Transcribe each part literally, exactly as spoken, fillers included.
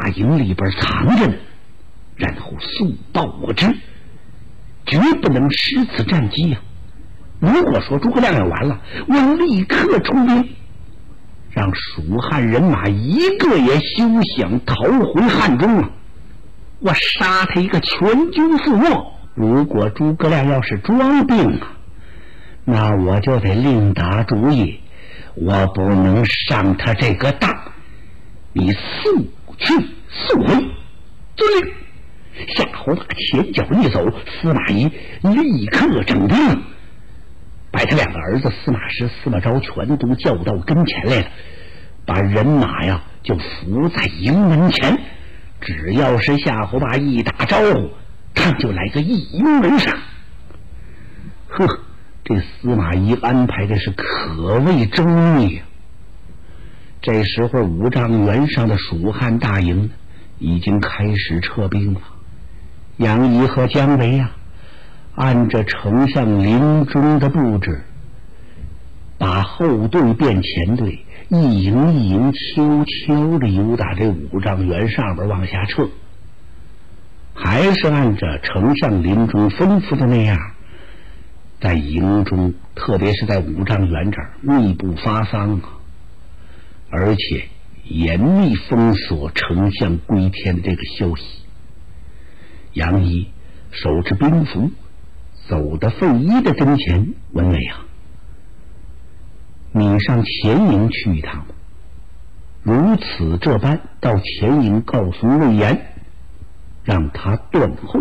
大营里边藏着呢，然后速报我知，绝不能失此战机呀、啊！如果说诸葛亮要完了，我立刻出兵，让蜀汉人马一个也休想逃回汉中啊！我杀他一个全军覆没。如果诸葛亮要是装病啊，那我就得另打主意，我不能上他这个当。你速去速回，遵令。夏侯霸前脚一走，司马懿立刻整兵，把他两个儿子司马师、司马昭全都叫到跟前来了，把人马呀就伏在营门前，只要是夏侯霸一打招呼，他就来个一拥而上。呵，这司马懿安排的是可谓周密呀。这时候五丈原上的蜀汉大营已经开始撤兵了。杨仪和姜维呀、啊，按着丞相林中的布置，把后队变前队，一营一营悄悄地由打这五丈原上边往下撤，还是按着丞相林中吩咐的那样，在营中，特别是在五丈原这儿密不发丧啊，而且严密封锁丞相归天这个消息。杨仪手持兵符走到费祎的跟前，问魏啊，你上前营去一趟吧。如此这般到前营告诉魏延，让他断后。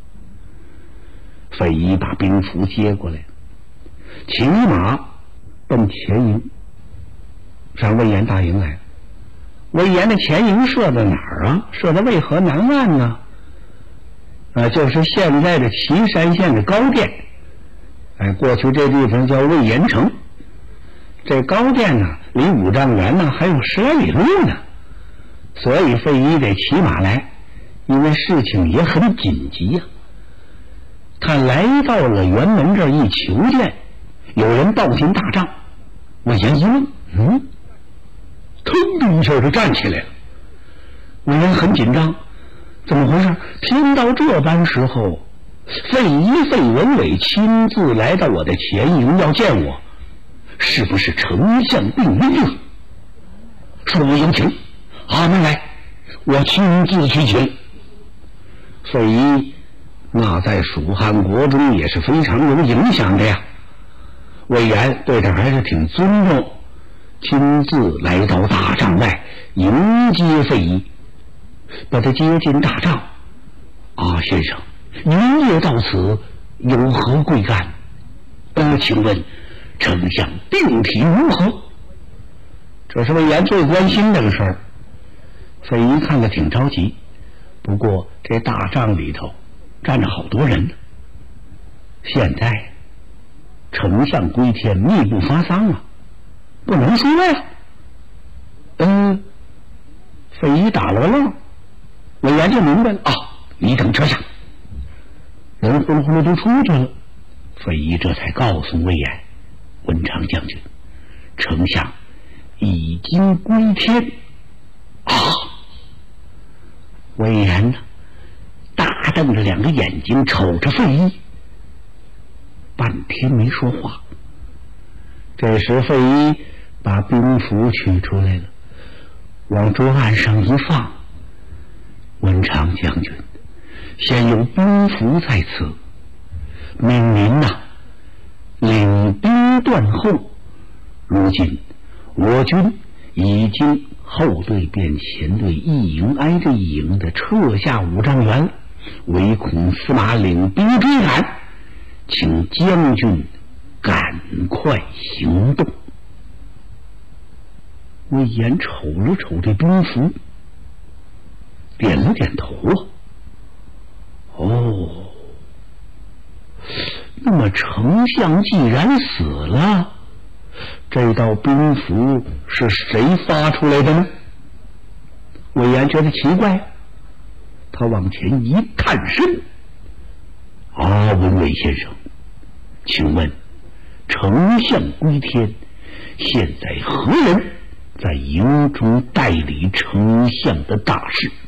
费祎把兵符接过来，骑马奔前营，上魏延大营来。魏延的前营设在哪儿啊？设在渭河南岸呢。呃，就是现在的岐山县的高店。哎，过去这地方叫魏延城。这高店呢，离五丈原呢还有十来里路呢，所以费祎得骑马来，因为事情也很紧急呀、啊。他来到了辕门这儿一求见，有人报进大帐。魏延一愣，嗯，腾的一下就站起来了。魏延很紧张，怎么回事？听到这般时候，费祎、费文伟亲自来到我的前营要见我，是不是丞相病危了？说我有请，阿门来，我亲自去请。费祎那在蜀汉国中也是非常有影响的呀。魏延对他还是挺尊重，亲自来到大帐外迎接费祎，把他接进大帐。啊，先生，您也到此，有何贵干？呃，请问丞相病体如何？这是魏延最关心这个事儿。费祎看了挺着急，不过这大帐里头站着好多人呢。现在丞相归天，密不发丧啊，不能说呀。嗯，费祎打了愣，魏延就明白了啊，你等丞相。人呼噜呼噜都出去了，费祎这才告诉魏延，文长将军，丞相已经归天啊。魏延呢，大瞪着两个眼睛瞅着费祎，半天没说话。这时费祎把兵符取出来了，往桌案上一放。文长将军，现有兵符在此，命您呐、啊、领兵断后。如今我军已经后队变前队，一营挨着一营的撤下五丈原，唯恐司马领兵追赶，请将军赶快行动。魏延瞅了瞅这兵符，点了点头啊。哦，那么丞相既然死了，这道兵符是谁发出来的呢？魏延觉得奇怪，他往前一探身，啊，文伟先生，请问丞相归天，现在何人在营中代理丞相的大事？